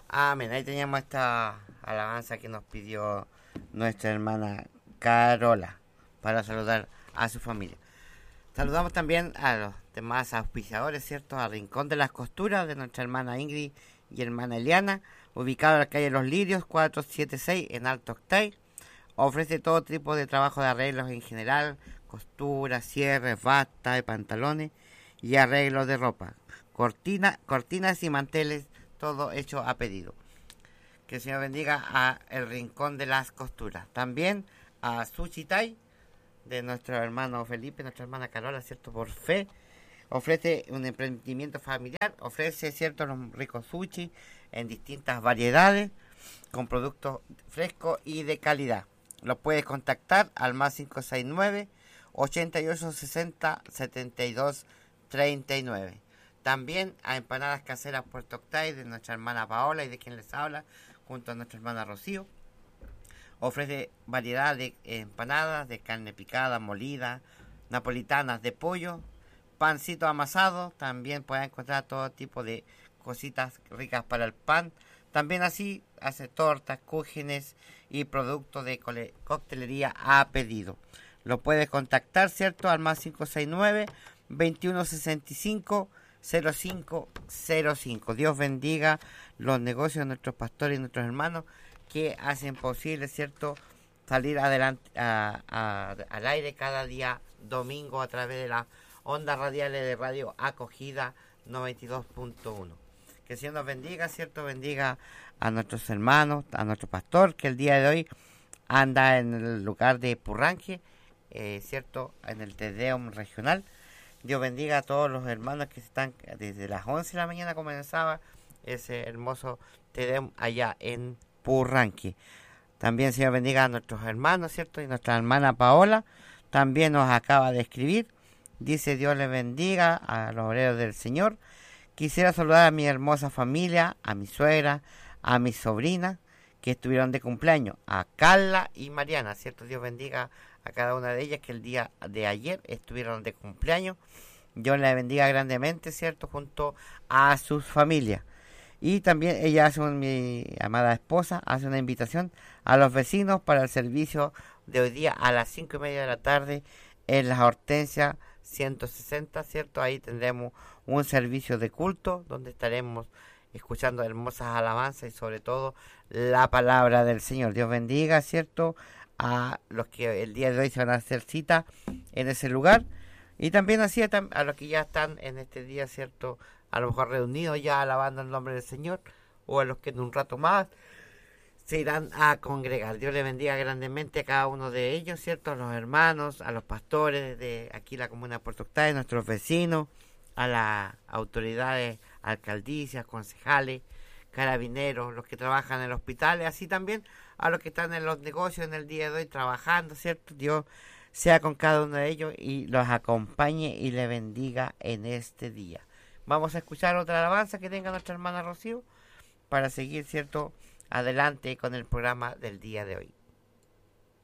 Amén. Ahí teníamos esta alabanza que nos pidió nuestra hermana Carola para saludar a su familia. Saludamos también a los demás auspiciadores, ¿cierto? A Rincón de las Costuras de nuestra hermana Ingrid y hermana Eliana, ubicado en la calle Los Lirios 476 en Alto Octay. Ofrece todo tipo de trabajo de arreglos en general, costuras, cierres, bastas de pantalones y arreglos de ropa, cortinas y manteles, todo hecho a pedido. Que el Señor bendiga a el Rincón de las Costuras. También a Sushi Tai, de nuestro hermano Felipe, nuestra hermana Carola, ¿cierto? Por fe. Ofrece un emprendimiento familiar, ofrece, ¿cierto?, los ricos sushi en distintas variedades, con productos frescos y de calidad. Los puedes contactar al más 569 8860 72 39. También a Empanadas Caseras Puerto Octay de nuestra hermana Paola y de quien les habla, junto a nuestra hermana Rocío. Ofrece variedad de empanadas de carne picada, molida, napolitanas de pollo, pancito amasado. También pueden encontrar todo tipo de cositas ricas para el pan. También así hace tortas, cúgenes y productos de coctelería a pedido. Lo puedes contactar, ¿cierto?, al más 569 2165 0505. Dios bendiga los negocios de nuestros pastores y nuestros hermanos que hacen posible, ¿cierto?, salir adelante al aire cada día domingo a través de las ondas radiales de Radio Acogida 92.1. Que el Señor nos bendiga, ¿cierto? Bendiga a nuestros hermanos, a nuestro pastor, que el día de hoy anda en el lugar de Purranque, ¿cierto?, en el Te Deum regional. Dios bendiga a todos los hermanos que están desde las 11 de la mañana comenzaba ese hermoso Te Deum allá en Purranque. También Señor bendiga a nuestros hermanos, ¿cierto? Y nuestra hermana Paola también nos acaba de escribir. Dice: Dios le bendiga a los obreros del Señor. Quisiera saludar a mi hermosa familia, a mi suegra, a mis sobrinas que estuvieron de cumpleaños, a Carla y Mariana, ¿cierto? Dios bendiga a cada una de ellas que el día de ayer estuvieron de cumpleaños. Dios les bendiga grandemente, ¿cierto?, junto a sus familias. Y también ella hace, mi amada esposa, hace una invitación a los vecinos para el servicio de hoy día a las 5:30 de la tarde en las Hortensias 160, ¿cierto? Ahí tendremos un servicio de culto donde estaremos escuchando hermosas alabanzas y sobre todo la palabra del Señor. Dios bendiga, ¿cierto?, a los que el día de hoy se van a hacer cita en ese lugar. Y también así a los que ya están en este día, ¿cierto?, a lo mejor reunidos ya alabando el nombre del Señor, o a los que en un rato más se irán a congregar. Dios le bendiga grandemente a cada uno de ellos, ¿cierto?, a los hermanos, a los pastores de aquí la comuna de Puerto Octay, nuestros vecinos, a las autoridades, alcaldías, concejales, carabineros, los que trabajan en el hospital, así también a los que están en los negocios en el día de hoy trabajando, ¿cierto? Dios sea con cada uno de ellos y los acompañe y le bendiga en este día. Vamos a escuchar otra alabanza que tenga nuestra hermana Rocío para seguir, ¿cierto?, adelante con el programa del día de hoy.